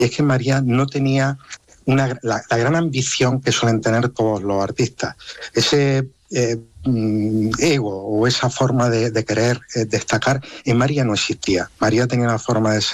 Y es que María no tenía la gran ambición que suelen tener todos los artistas. Ese ego o esa forma de querer destacar, en María no existía. María tenía una forma de ser